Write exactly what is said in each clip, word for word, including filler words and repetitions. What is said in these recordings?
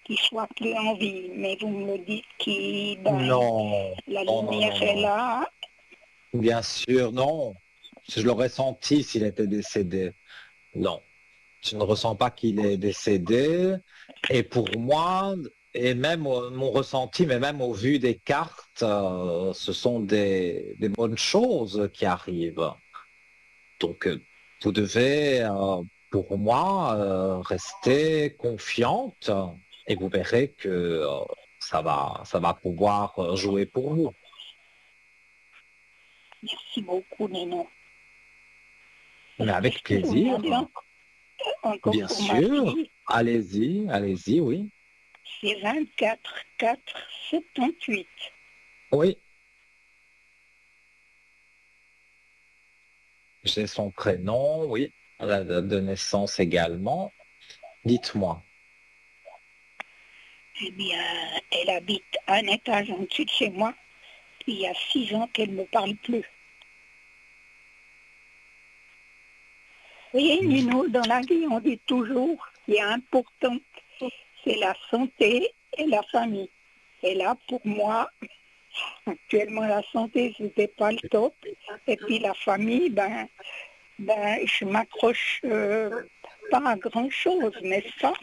qu'il soit plus en vie, mais vous me dites que ben, Non, la non, non, lumière non, est non. là. Bien sûr, non. Je l'aurais senti s'il était décédé. Non, je ne ressens pas qu'il est décédé. Et pour moi, et même euh, mon ressenti, mais même au vu des cartes, euh, ce sont des, des bonnes choses qui arrivent. Donc, euh, vous devez, euh, pour moi, euh, rester confiante et vous verrez que euh, ça va, ça va pouvoir euh, jouer pour vous. Merci beaucoup, Nino. Mais Est-ce que je avec peux plaisir, demander en- encore bien pour ma sûr. fille? Allez-y, allez-y, oui. C'est vingt-quatre quatre soixante-dix-huit. Oui, j'ai son prénom, oui. La date de naissance également. Dites-moi. Eh bien, elle habite un étage en dessus de chez moi. Puis il y a six ans qu'elle ne me parle plus. Vous voyez, Nino, dans la vie, on dit toujours ce qui est important, c'est la santé et la famille. Et là, pour moi, actuellement, la santé, c'était pas le top. Et puis la famille, ben, ben je m'accroche euh, pas à grand-chose, n'est-ce pas?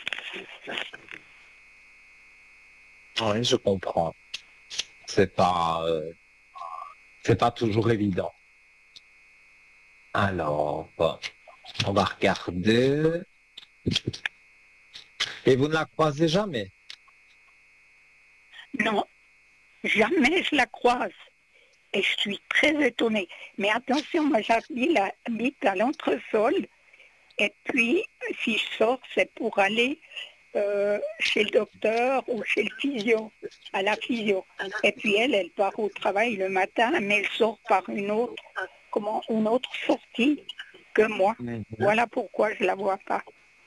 Oui, je comprends. C'est pas, euh, c'est pas toujours évident. Alors, bon, on va regarder. Et vous ne la croisez jamais? Non, jamais je la croise. Et je suis très étonnée. Mais attention, moi j'habite à l'entresol. Et puis, si je sors, c'est pour aller euh, chez le docteur ou chez le physio, à la physio. Et puis elle, elle part au travail le matin, mais elle sort par une autre, comment, une autre sortie que moi. Mhm. Voilà pourquoi je la vois pas.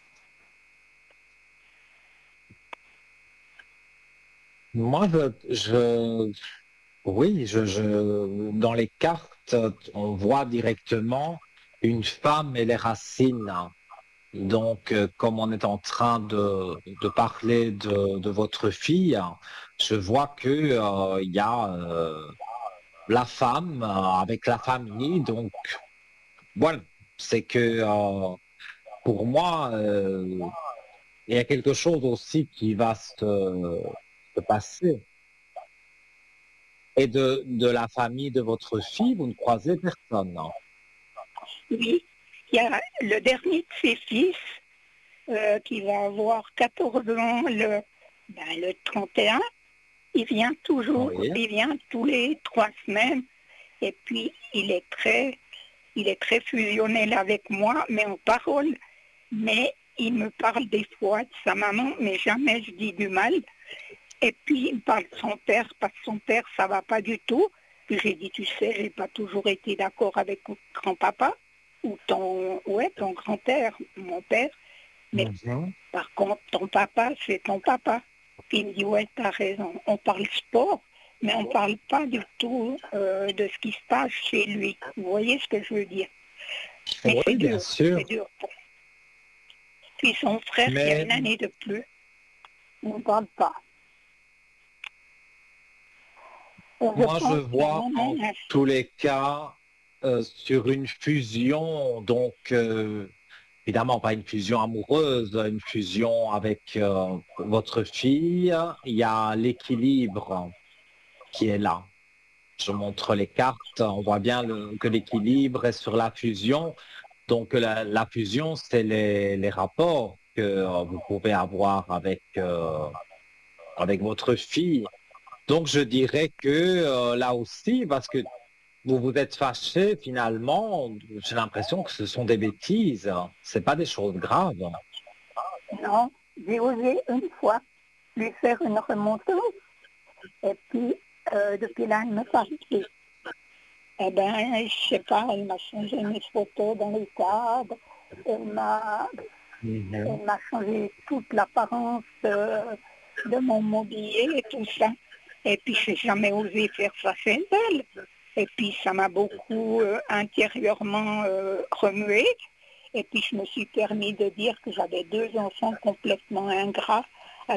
Moi, je, je- oui, je, je, dans les cartes, on voit directement une femme et les racines. Donc, euh, comme on est en train de, de parler de, de votre fille, je vois que euh, il y a euh, la femme euh, avec la famille. Donc, voilà, c'est que euh, pour moi, euh, il y a quelque chose aussi qui va se, se passer. Et de, de la famille de votre fille, vous ne croisez personne, non? Oui, il y a le dernier de ses fils euh, qui va avoir quatorze ans le, ben, le trente et un. Il vient toujours, Oui. il vient tous les trois semaines. Et puis, il est très, il est très fusionnel avec moi, mais en parole. Mais il me parle des fois de sa maman, mais jamais je dis du mal. Et puis, il me parle de son père, parce que son père, ça va pas du tout. Puis j'ai dit, tu sais, j'ai pas toujours été d'accord avec ton grand-papa, ou ton, ouais, ton grand-père, mon père. Mais Mhm. par contre, ton papa, c'est ton papa. Puis il me dit, ouais, t'as raison. On parle sport, mais on parle pas du tout euh, de ce qui se passe chez lui. Vous voyez ce que je veux dire? Mais c'est Oui, bien dur, sûr. c'est dur. Puis son frère qui a Mais une année de plus, on ne parle pas. Et je moi, je pense qu'à un vois moment, en tous les cas euh, sur une fusion, donc euh, évidemment pas une fusion amoureuse, une fusion avec euh, votre fille, il y a l'équilibre qui est là. Je montre les cartes, on voit bien le- que l'équilibre est sur la fusion. Donc la, la fusion, c'est les, les rapports que euh, vous pouvez avoir avec, euh, avec votre fille. Donc je dirais que euh, là aussi, parce que vous vous êtes fâché finalement, j'ai l'impression que ce sont des bêtises, hein. C'est pas des choses graves. non, j'ai osé une fois lui faire une remontance, et puis euh, depuis là, elle ne me parle plus. Eh bien, je sais pas, elle m'a changé mes photos dans les cadres, elle m'a, Mhm. elle m'a changé toute l'apparence euh, de mon mobilier et tout ça. Et puis, j'ai jamais osé faire ça chez elle. Et puis, ça m'a beaucoup euh, intérieurement euh, remué. Et puis, je me suis permis de dire que j'avais deux enfants complètement ingrats